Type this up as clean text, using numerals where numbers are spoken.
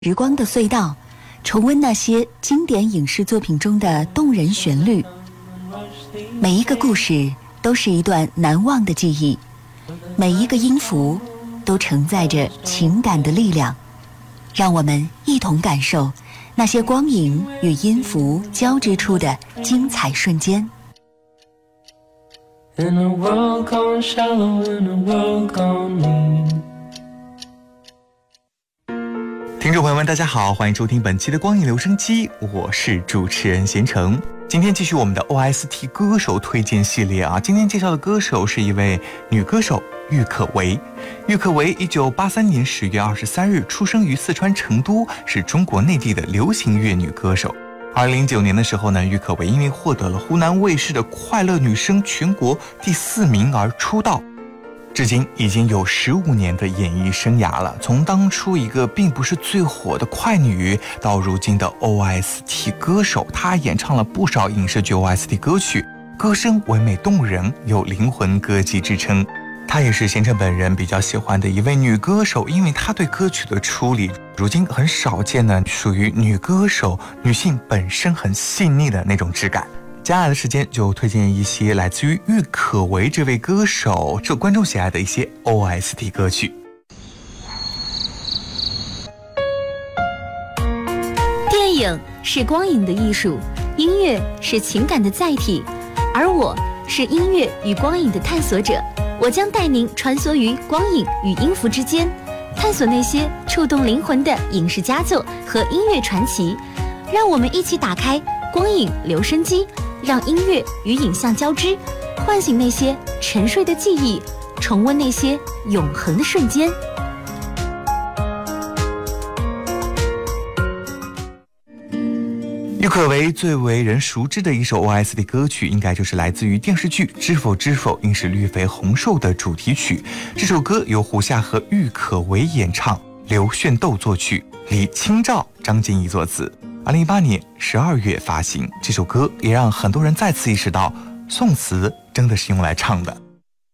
时光的隧道，重温那些经典影视作品中的动人旋律。每一个故事都是一段难忘的记忆，每一个音符都承载着情感的力量。让我们一同感受那些光影与音符交织出的精彩瞬间。 In a world gone shallow, in a world gone mean。 听众朋友们大家好，欢迎收听本期的光影留声机，我是主持人贤成。今天继续我们的 OST 歌手推荐系列啊，今天介绍的歌手是一位女歌手郁可唯。郁可唯1983年10月23日出生于四川成都，是中国内地的流行乐女歌手。2009年的时候呢，郁可唯因为获得了湖南卫视的快乐女声全国第4名而出道。至今已经有15年的演艺生涯了，从当初一个并不是最火的快女，到如今的 OST 歌手，她演唱了不少影视剧 OST 歌曲，歌声唯美动人，有灵魂歌姬之称。她也是贤成本人比较喜欢的一位女歌手，因为她对歌曲的处理，如今很少见呢，属于女歌手女性本身很细腻的那种质感。接下来的时间就推荐一些来自于郁可唯这位歌手受观众喜爱的一些 OST 歌曲。 电影是光影的艺术，音乐是情感的载体，而我是音乐与光影的探索者。我将带您穿梭于光影与音符之间，探索那些触动灵魂的影视佳作和音乐传奇。让我们一起打开光影留声机，让音乐与影像交织，唤醒那些沉睡的记忆，重温那些永恒的瞬间。 郁可唯最为人熟知的一首 OST 歌曲，应该就是来自于电视剧《知否知否，应是绿肥红瘦》的主题曲。这首歌由胡夏和郁可唯演唱，刘炫斗作曲，李清照、张建义作词。2018年12月发行。这首歌也让很多人再次意识到，宋词真的是用来唱的。